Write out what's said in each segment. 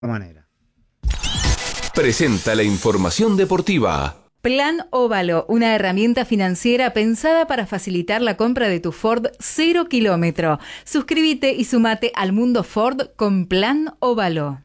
manera. Presenta la información deportiva. Plan Óvalo, una herramienta financiera pensada para facilitar la compra de tu Ford 0 kilómetro. Suscríbete y sumate al mundo Ford con Plan Óvalo.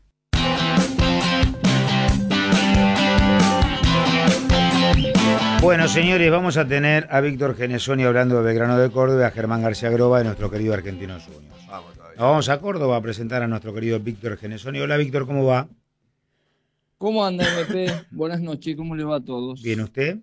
Bueno, señores, vamos a tener a Víctor Genesoni hablando de Belgrano de Córdoba y a Germán García Groba de nuestro querido Argentinos Juniors. Vamos a Córdoba a presentar a nuestro querido Víctor Genesoni. Hola, Víctor, ¿cómo va? ¿Cómo anda, MP? Buenas noches, ¿cómo le va a todos? ¿Bien usted?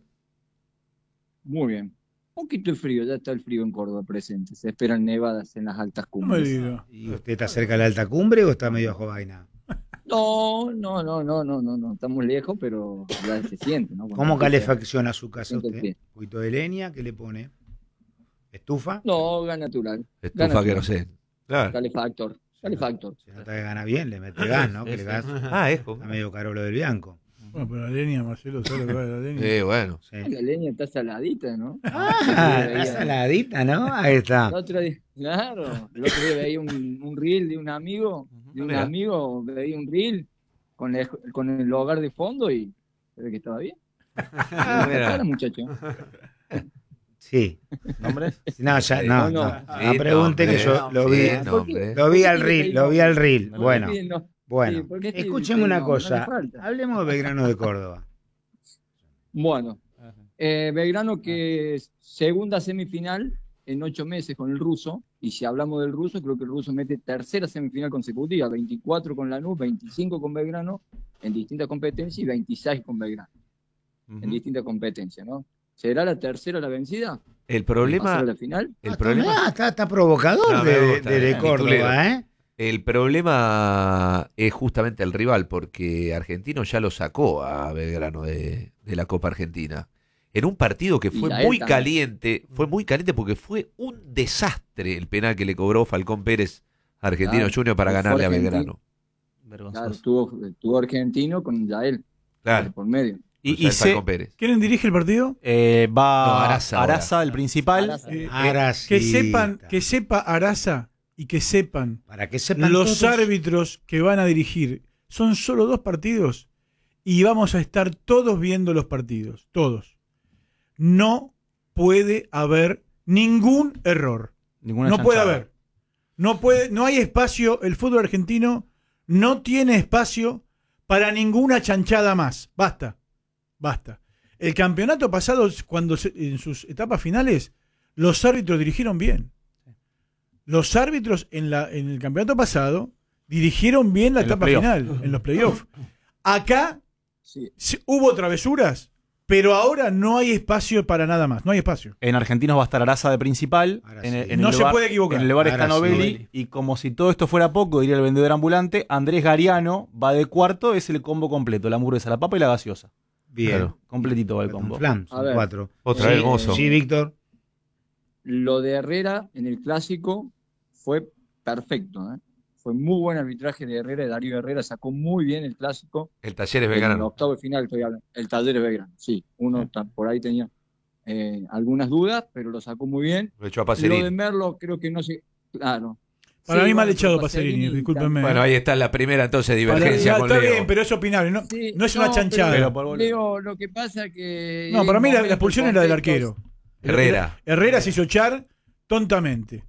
Muy bien. Un poquito de frío, ya está el frío en Córdoba presente. Se esperan nevadas en las altas cumbres. ¿Y usted está cerca de la alta cumbre o está medio bajo vaina? No. Estamos lejos, pero ya se siente, ¿no? ¿Cómo calefacciona su casa siente el usted? pie. ¿Un poquito de leña? ¿Qué le pone? ¿Estufa? No, gas natural. Estufa que no sé. Claro. Calefactor. Se nota que gana bien, le mete gas, ¿no? Que el gas Ejo. está medio caro lo del Bianco. Bueno, pero la leña, Marcelo, ¿sabes lo que va la leña? Bueno. Sí. La leña está saladita, ¿no? Está saladita, ¿no? Ahí está. El otro día, claro, el otro día veía un reel de un amigo, veía un reel con el hogar de fondo y se ve que estaba bien. Mira. Muchacho. Sí. ¿Nombres? No, ya, no. No. No pregunte que yo lo vi. nombre. Lo vi al reel. No, Bueno, no. bueno. Sí, porque Escúcheme una no cosa. le falta. Hablemos de Belgrano de Córdoba. Bueno, Belgrano que es segunda semifinal en 8 meses con el ruso, y si hablamos del ruso, creo que el ruso mete tercera semifinal consecutiva, 24 con Lanús, 25 con Belgrano en distintas competencias y 26 con Belgrano en distintas competencias, ¿no? ¿Será la tercera la vencida? El problema. ¿Pasar a la final? El problema. Está provocador No, me gusta, de Córdoba, ¿eh? El problema es justamente el rival, porque Argentino ya lo sacó a Belgrano de la Copa Argentina. En un partido que fue muy caliente, porque fue un desastre el penal que le cobró Falcón Pérez a Argentino Junior para ganarle a Belgrano. Claro, estuvo Argentino con Yael por medio. ¿Y quién dirige el partido? Araza, el principal. Araza. Que sepa Araza y que sepan, para que sepan los todos. árbitros que van a dirigir. Son solo 2 partidos y vamos a estar todos viendo los partidos. Todos. No puede haber ningún error. No puede haber. No hay espacio. El fútbol argentino no tiene espacio para ninguna chanchada más. Basta. El campeonato pasado, en sus etapas finales, los árbitros dirigieron bien. Los árbitros en el campeonato pasado dirigieron bien la etapa final, en los playoffs. Acá hubo travesuras, pero ahora no hay espacio para nada más. No hay espacio. En Argentinos va a estar Araza de principal. No se puede equivocar. En el lugar está Novelli. Y como si todo esto fuera poco, diría el vendedor ambulante, Andrés Gariano va de cuarto, es el combo completo: la hamburguesa, la papa y la gaseosa. Bien. Claro, completito va el combo. Son 4. Otra vez, hermoso. Sí, Víctor. Lo de Herrera en el clásico fue perfecto, ¿eh? Fue muy buen arbitraje de Herrera, Darío Herrera sacó muy bien el clásico. El Talleres En el Belgrano. octavo de final estoy hablando. El Talleres Belgrano, sí. Uno por ahí tenía algunas dudas, pero lo sacó muy bien. Lo echó a Lo Pacerini. de Merlo creo que no sé. Claro. Para mí mal bueno, echado Pacerini, Pacerini, discúlpenme. Bueno, ahí está la primera entonces divergencia con está Leo. bien, pero es opinable, no es una chanchada. Pero, Leo, lo que pasa que... No, para mí la expulsión era del arquero. Herrera. Herrera se hizo echar tontamente.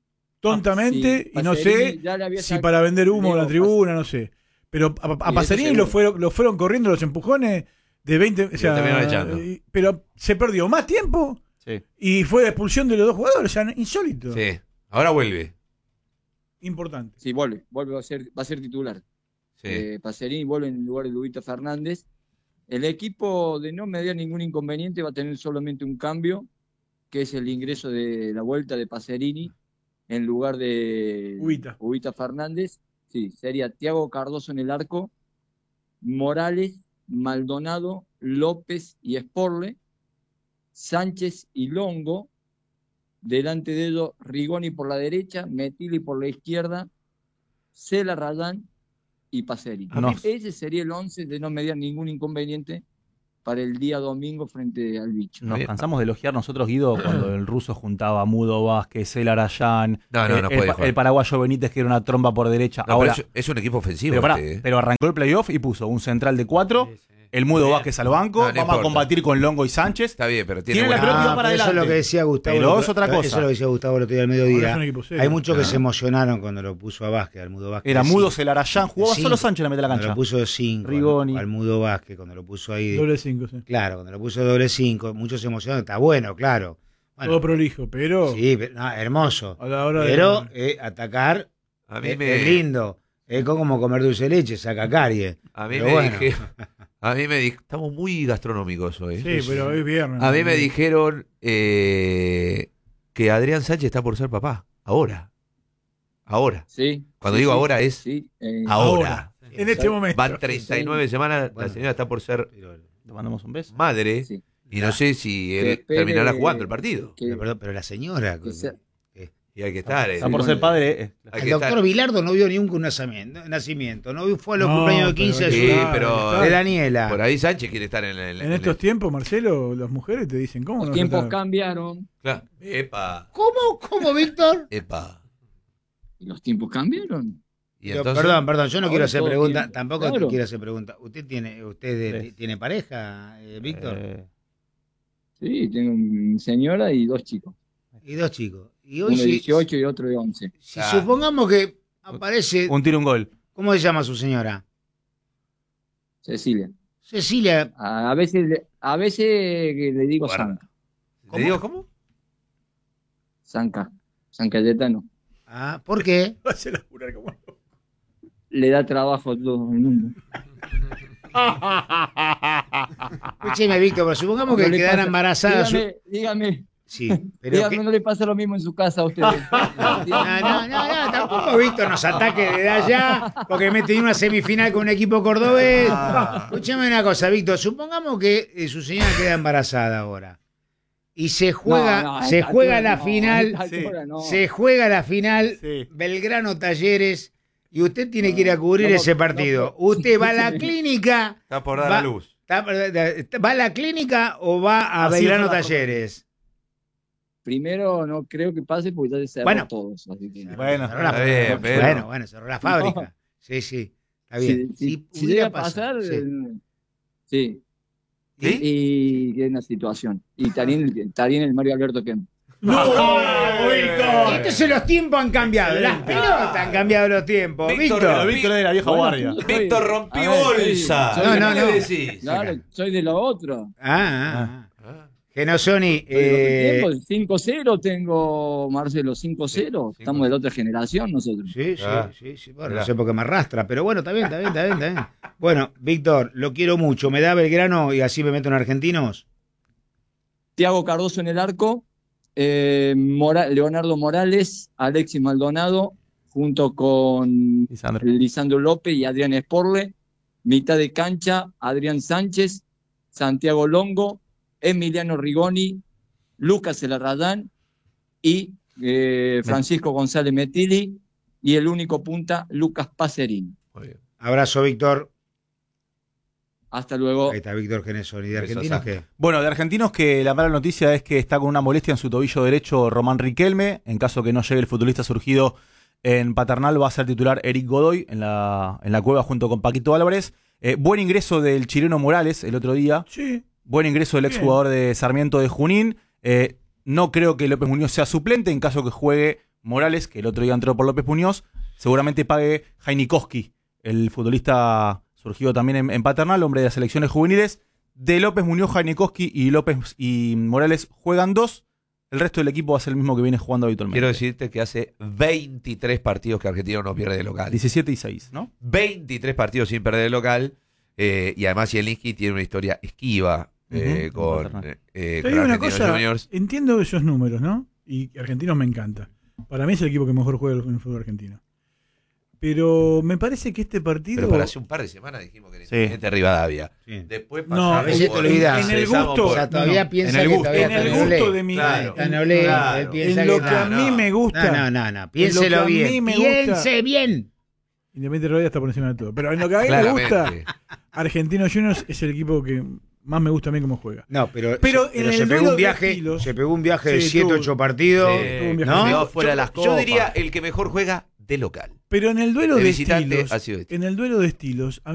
Sí, y no Pacerini sé ya le había si sacado- para vender humo a la Leo, tribuna, no sé. Pero a Sí, Pacerini eso lo fueron corriendo los empujones de 20. O sea, terminaron echando. pero se perdió más tiempo Sí. y fue la expulsión de los 2 jugadores. O sea, insólito. Sí. Ahora vuelve. Importante. Sí, vuelve va a ser titular. Sí. Pacerini vuelve en lugar de Lubita Fernández. El equipo, de no mediar ningún inconveniente, va a tener solamente un cambio, que es el ingreso de la vuelta de Pacerini en lugar de Ubita Fernández. Sí, sería Thiago Cardoso en el arco, Morales, Maldonado, López y Sporle, Sánchez y Longo. Delante de ellos, Rigoni por la derecha, Metilli por la izquierda, Cela Rayán y Pacerini. No. Ese sería el 11 de no mediar ningún inconveniente para el día domingo frente al Bicho. Nos cansamos de elogiar nosotros, Guido, cuando el ruso juntaba a Mudo Vázquez, el Arayán, No puede jugar. el paraguayo Benítez, que era una tromba por derecha. No, Ahora, es un equipo ofensivo. pero arrancó el playoff y puso un central de 4, el Mudo Vázquez al banco, No vamos importa. a combatir con Longo y Sánchez. Está bien, pero Tiene tiene la buena... pelota y va para Eso es adelante. lo que decía Gustavo. Pero es otra cosa. Eso es lo que decía Gustavo el otro día al Ahora es mediodía. un equipo serio. Hay muchos que se emocionaron cuando lo puso a Vázquez, al Mudo Vázquez. Era de Mudo, cinco. el Arayán, jugaba De solo cinco. Sánchez en la mitad de la Cuando cancha. lo puso de 5 Rigoni. al Mudo Vázquez, cuando lo puso ahí. Doble 5, sí. Claro, cuando lo puso doble 5, muchos se emocionaron. Está bueno, claro. Bueno, Todo prolijo, pero sí, no, hermoso. a la hora Pero de... atacar A mí es lindo. Es como comer dulce de leche, saca caries. A mí Pero me bueno. dijeron... A mí me dijeron... Estamos muy gastronómicos hoy. Sí, pero es viernes. A mí me dijeron que Adrián Sánchez está por ser papá. Ahora. Sí. Cuando sí, digo sí, ahora es sí, ahora. En este momento. Van 39 semanas, Bueno. la señora está por ser Te mandamos un beso. madre sí. y no sé si Que él espere terminará jugando el partido. que- Pero la señora. que sea- Y hay que estar. Está por ser padre. Hay El que doctor estar. Vilardo no vio ni un nacimiento. No fue a los No, cumpleaños de pero 15 de, Sí, su- pero- de Daniela. Por ahí Sánchez quiere estar en En estos tiempos, Marcelo, las mujeres te dicen, ¿cómo Los no? tiempos Está- cambiaron. Claro. Epa, ¿Cómo, Víctor? epa. Y los tiempos cambiaron. Y Pero, entonces, perdón, yo no Ahora quiero hacer todo preguntas, tiempo. tampoco Claro. quiero hacer preguntas. ¿Usted Sí. tiene pareja, Víctor? Sí, tengo una señora y 2 chicos. Y 2 chicos. Y hoy Uno de si 18 y otro de 11. supongamos que aparece, Un tiro, un gol. ¿cómo se llama su señora? Cecilia. Cecilia. A veces le digo Guarda. Zanca. ¿te digo cómo? Zanca. San Cayetano. Ah, ¿por qué? Va a ser laburar como loco. Le da trabajo a todo el mundo. Escúcheme, Víctor, pero supongamos que No le quedara pasa- embarazada. Dígame, Sí, pero dígame, que- no le pasa lo mismo en su casa a ustedes. No, tampoco Víctor nos ataque desde allá porque me tenía una semifinal con un equipo cordobés. Escúchame una cosa, Víctor, supongamos que su señora queda embarazada ahora y se juega, No, a se esta juega altura la no, final, a esta altura no. se juega la final Sí. Belgrano Talleres y usted tiene que ir a cubrir no, ese no, partido. no. ¿Usted va a la clínica? Está por dar Va- a luz. ¿Va a la clínica o va a Así Belgrano fue la cosa. Talleres? Primero no creo que pase porque ya se cerró Bueno. todos. Así que... Bueno, Cerró la está bien, fábrica. pero- Bueno, cerró la fábrica. Sí, está bien. Si pudiera llega a pasar, sí. sí. ¿Sí? Y es una situación. Y estaría en el Mario Alberto Kemp. ¡No! ¡Víctor! Entonces los tiempos han cambiado, las pelotas han cambiado los tiempos. Víctor, Víctor, Víctor es de la vieja Bueno, guardia. Víctor rompí A ver, bolsa. soy- No, ¿Qué no. decís? Claro, soy de lo otro. Genosoni, Soy de los tiempos. 5-0 tengo, Marcelo, 5-0. Sí, Estamos de la otra generación nosotros. sí. Bueno, Mirá. no sé por qué me arrastra, pero bueno, está bien. Bueno, Víctor, lo quiero mucho. ¿Me da Belgrano y así me meto en argentinos? Tiago Cardoso en el arco, Leonardo Morales, Alexis Maldonado, junto con Lisandro. Lisandro López y Adrián Esporle. Mitad de cancha, Adrián Sánchez, Santiago Longo, Emiliano Rigoni, Lucas Elarradán y Francisco González Metilli. Y el único punta, Lucas Pacerín. Muy bien. Abrazo, Víctor. Hasta luego. Ahí está Víctor Genesoni. ¿De Besos, argentinos Sa. qué? Bueno, de argentinos que la mala noticia es que está con una molestia en su tobillo derecho Román Riquelme. En caso que no llegue el futbolista surgido en Paternal, va a ser titular Eric Godoy en la Cueva junto con Paquito Álvarez. Buen ingreso del chileno Morales el otro día. Sí. Buen ingreso del Bien. exjugador de Sarmiento de Junín. No creo que López Muñoz sea suplente. En caso que juegue Morales, que el otro día entró por López Muñoz, seguramente pague Jainikowski, el futbolista surgido también en Paternal, hombre de las selecciones juveniles. De López Muñoz, Jainikowski y López y Morales juegan 2. El resto del equipo va a ser el mismo que viene jugando habitualmente. Quiero decirte que hace 23 partidos que Argentino no pierde de local. 17 y 6, ¿no? 23 partidos sin perder de local. Y además Zielinski tiene una historia esquiva Ujú, con Paternal. Te con digo una Argentinos cosa, Juniors. entiendo esos números, ¿no? Y Argentinos me encanta. Para mí es el equipo que mejor juega en el fútbol argentino. Pero me parece que este partido... Pero para hace un par de semanas dijimos que era Sí. Independiente Rivadavia. Sí. Después No, pasamos a veces te por- olvidás. En el empezamos gusto- O por- sea, todavía No, piensa en el que gusto- todavía en el está en gusto olé. de mi... Claro. Está en olé, Claro. él piensa En lo que que a está- mí me gusta... No. Piénselo En lo que a mí bien. me gusta- Piense bien. Independiente Rodríguez está por encima de todo. Pero en lo que a mí me gusta, Claramente. Argentinos Juniors es el equipo que Más me gusta a mí cómo juega. No, pero en el se pegó duelo un viaje, de estilos, se pegó un viaje de sí, 7, tuvo- 8 partidos, tuvo un viaje ¿no? Quedó fuera de las Yo copas. diría el que mejor juega de local. Pero en el duelo De de visitante estilos, ha sido este. en el duelo de estilos, a